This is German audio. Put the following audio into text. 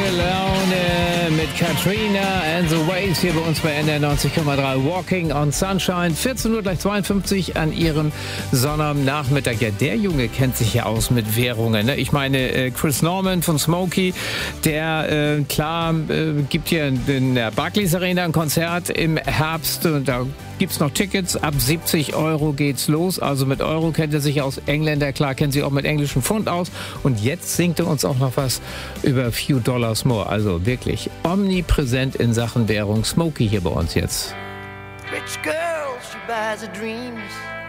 Laune mit Katrina and the Waves hier bei uns bei NDR 90,3 Walking on Sunshine. 14 Uhr gleich 52 an Ihrem Sonnabendnachmittag. Ja, der Junge kennt sich ja aus mit Währungen. Ne? Ich meine, Chris Norman von Smokey, der gibt hier in der Barclays Arena ein Konzert im Herbst. Und da gibt's noch Tickets. Ab 70 Euro geht's los. Also mit Euro kennt er sich aus. Engländer, klar, kennt sich auch mit englischen Pfund aus. Und jetzt singt er uns auch noch was über Few Dollars More. Also wirklich omnipräsent in Sachen Währung. Smokey hier bei uns jetzt. Rich girl, she buys her dreams.